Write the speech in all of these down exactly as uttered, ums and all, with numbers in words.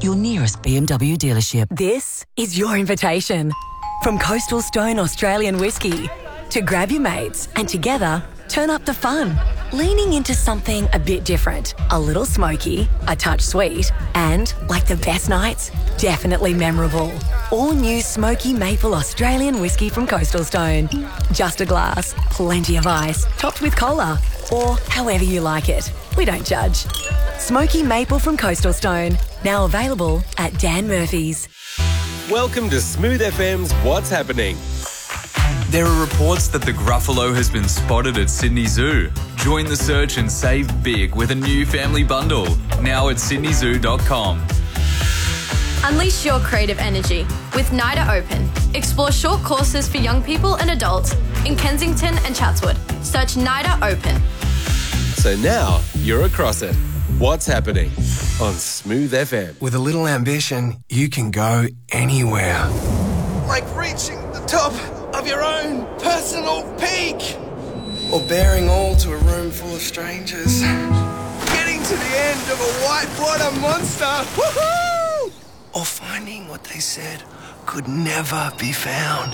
at your nearest B M W dealership. This is your invitation. From Coastal Stone Australian Whiskey to grab your mates and together turn up the fun. Leaning into something a bit different, a little smoky, a touch sweet, and, like the best nights, definitely memorable. All new Smoky Maple Australian Whiskey from Coastal Stone. Just a glass, plenty of ice, topped with cola, or however you like it. We don't judge. Smoky Maple from Coastal Stone, now available at Dan Murphy's. Welcome to Smooth F M's What's Happening. There are reports that the Gruffalo has been spotted at Sydney Zoo. Join the search and save big with a new family bundle, now at sydney zoo dot com. Unleash your creative energy with NIDA Open. Explore short courses for young people and adults in Kensington and Chatswood. Search NIDA Open. So now you're across it. What's Happening on Smooth F M. With a little ambition, you can go anywhere. Like reaching the top of your own personal peak. Or bearing all to a room full of strangers. Getting to the end of a whitewater monster. Woohoo! Or finding what they said could never be found.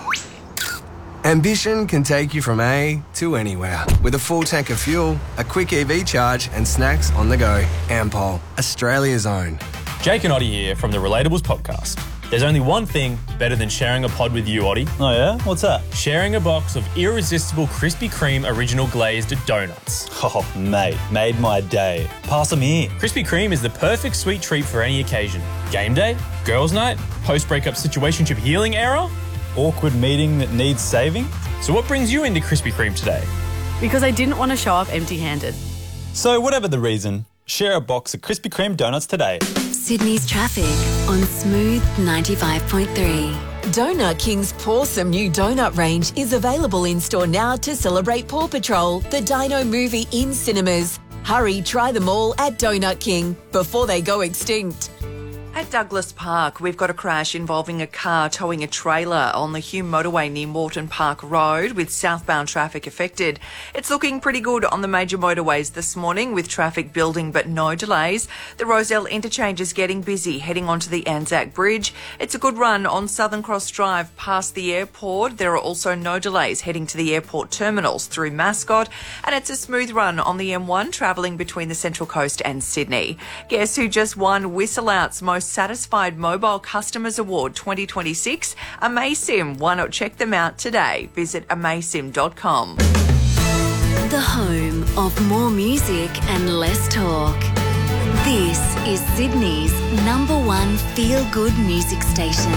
Ambition can take you from A to anywhere. With a full tank of fuel, a quick E V charge and snacks on the go. Ampol, Australia's own. Jake and Oddie here from the Relatables podcast. There's only one thing better than sharing a pod with you, Oddie. Oh yeah? What's that? Sharing a box of irresistible Krispy Kreme original glazed donuts. Oh, mate, made my day. Pass them here. Krispy Kreme is the perfect sweet treat for any occasion. Game day, girls' night, post-breakup situationship healing era. Awkward meeting that needs saving. So what brings you into Krispy Kreme today? Because I didn't want to show up empty-handed. So whatever the reason, share a box of Krispy Kreme donuts today. Sydney's traffic on Smooth ninety-five point three. Donut King's Pawsome new donut range is available in-store now to celebrate Paw Patrol, the Dino movie in cinemas. Hurry, try them all at Donut King before they go extinct. At Douglas Park, we've got a crash involving a car towing a trailer on the Hume motorway near Moreton Park Road with southbound traffic affected. It's looking pretty good on the major motorways this morning with traffic building but no delays. The Roselle interchange is getting busy heading onto the Anzac Bridge. It's a good run on Southern Cross Drive past the airport. There are also no delays heading to the airport terminals through Mascot, and it's a smooth run on the M one travelling between the Central Coast and Sydney. Guess who just won Whistle Out's most Satisfied Mobile Customers Award twenty twenty-six? Amaysim. Why not check them out today? Visit amaysim dot com. The home of more music and less talk. This is Sydney's number one feel-good music station.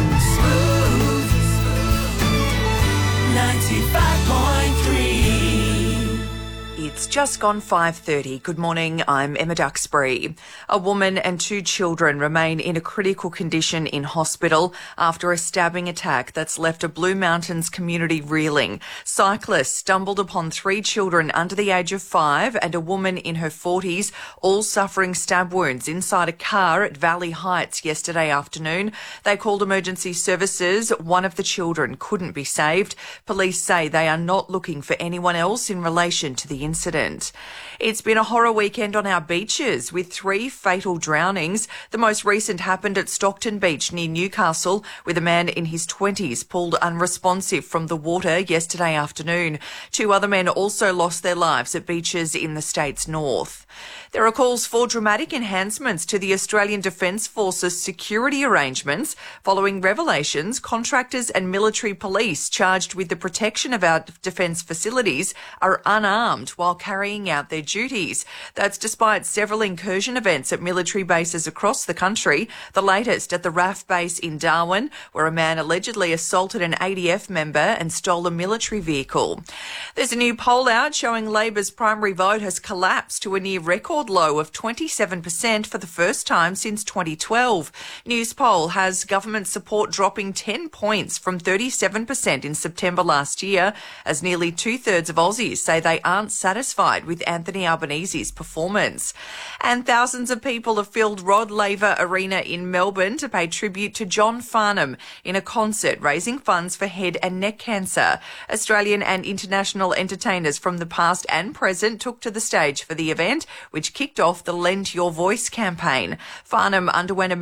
ninety-five point three. It's just gone five thirty. Good morning, I'm Emma Duxbury. A woman and two children remain in a critical condition in hospital after a stabbing attack that's left a Blue Mountains community reeling. Cyclists stumbled upon three children under the age of five and a woman in her forties, all suffering stab wounds inside a car at Valley Heights yesterday afternoon. They called emergency services. One of the children couldn't be saved. Police say they are not looking for anyone else in relation to the incident. Incident. It's been a horror weekend on our beaches with three fatal drownings. The most recent happened at Stockton Beach near Newcastle, with a man in his twenties pulled unresponsive from the water yesterday afternoon. Two other men also lost their lives at beaches in the state's north. There are calls for dramatic enhancements to the Australian Defence Force's security arrangements following revelations contractors and military police charged with the protection of our defence facilities are unarmed while carrying out their duties. That's despite several incursion events at military bases across the country, the latest at the R A F base in Darwin, where a man allegedly assaulted an A D F member and stole a military vehicle. There's a new poll out showing Labor's primary vote has collapsed to a near record low of twenty-seven percent for the first time since twenty twelve. Newspoll has government support dropping ten points from thirty-seven percent in September last year, as nearly two-thirds of Aussies say they aren't satisfied with Anthony Albanese's performance. And thousands of people have filled Rod Laver Arena in Melbourne to pay tribute to John Farnham in a concert raising funds for head and neck cancer. Australian and international entertainers from the past and present took to the stage for the event, which kicked off the Lend Your Voice campaign. Farnham underwent a